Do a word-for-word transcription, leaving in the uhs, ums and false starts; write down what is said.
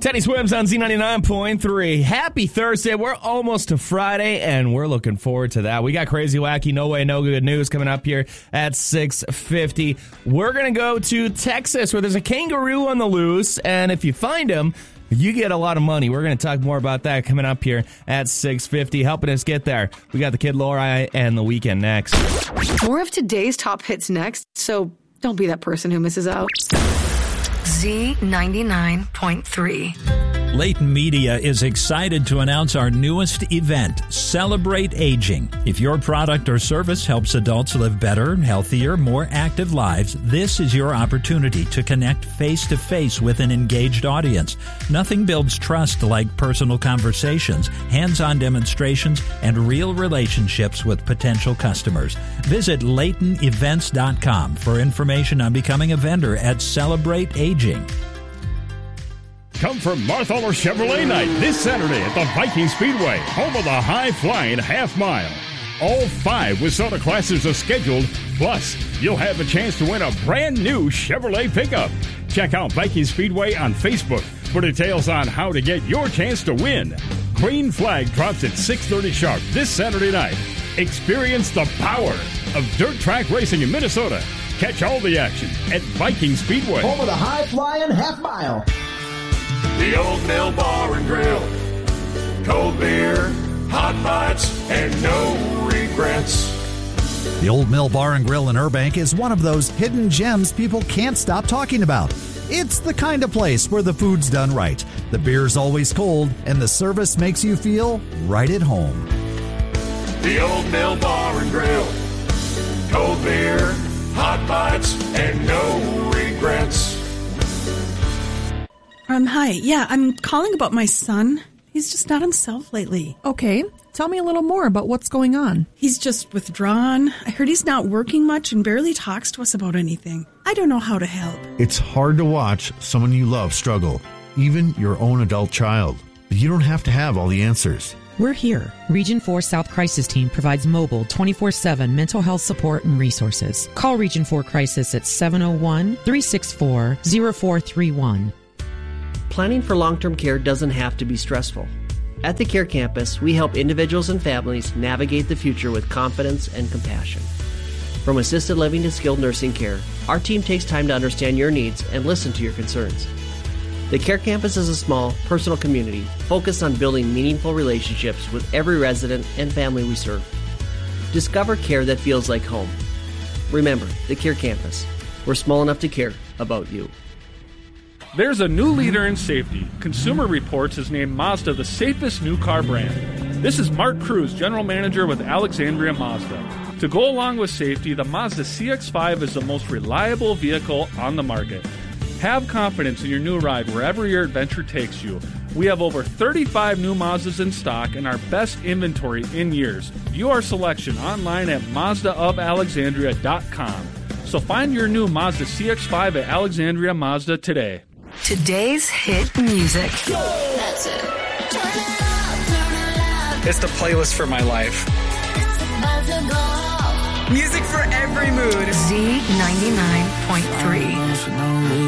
Teddy Swims on Z ninety-nine point three. Happy Thursday. We're almost to Friday, and we're looking forward to that. We got crazy, wacky, no way, no good news coming up here at six fifty. We're going to go to Texas, where there's a kangaroo on the loose, and if you find him, you get a lot of money. We're going to talk more about that coming up here at six fifty. Helping us get there, we got the Kid Laroi and The Weeknd next. More of today's top hits next, so don't be that person who misses out. Z ninety-nine point three. Layton Media is excited to announce our newest event, Celebrate Aging. If your product or service helps adults live better, healthier, more active lives, this is your opportunity to connect face-to-face with an engaged audience. Nothing builds trust like personal conversations, hands-on demonstrations, and real relationships with potential customers. Visit Layton Events dot com for information on becoming a vendor at Celebrate Aging. Come for Marthaler Chevrolet Night this Saturday at the Viking Speedway, home of the high-flying half mile. All five WISSOTA classes are scheduled, plus you'll have a chance to win a brand new Chevrolet pickup. Check out Viking Speedway on Facebook for details on how to get your chance to win. Green flag drops at six thirty sharp this Saturday night. Experience the power of dirt track racing in Minnesota. Catch all the action at Viking Speedway, home of the high-flying half mile. The Old Mill Bar and Grill. Cold beer, hot bites, and no regrets. The Old Mill Bar and Grill in Burbank is one of those hidden gems people can't stop talking about. It's the kind of place where the food's done right, the beer's always cold, and the service makes you feel right at home. The Old Mill Bar and Grill. Cold beer, hot bites, and no regrets. Um, hi. Yeah, I'm calling about my son. He's just not himself lately. Okay. Tell me a little more about what's going on. He's just withdrawn. I heard he's not working much and barely talks to us about anything. I don't know how to help. It's hard to watch someone you love struggle, even your own adult child. But you don't have to have all the answers. We're here. Region four South Crisis Team provides mobile twenty-four seven mental health support and resources. Call Region four Crisis at seven oh one, three six four, oh four three one. Planning for long-term care doesn't have to be stressful. At the Care Campus, we help individuals and families navigate the future with confidence and compassion. From assisted living to skilled nursing care, our team takes time to understand your needs and listen to your concerns. The Care Campus is a small, personal community focused on building meaningful relationships with every resident and family we serve. Discover care that feels like home. Remember, the Care Campus. We're small enough to care about you. There's a new leader in safety. Consumer Reports has named Mazda the safest new car brand. This is Mark Cruz, General Manager with Alexandria Mazda. To go along with safety, the Mazda C X five is the most reliable vehicle on the market. Have confidence in your new ride wherever your adventure takes you. We have over thirty-five new Mazdas in stock and our best inventory in years. View our selection online at Mazda of Alexandria dot com. So find your new Mazda C X five at Alexandria Mazda today. Today's hit music. That's it. Turn it up, turn it up. It's the playlist for my life. It's about to go off. Music for every mood. Z ninety-nine point three.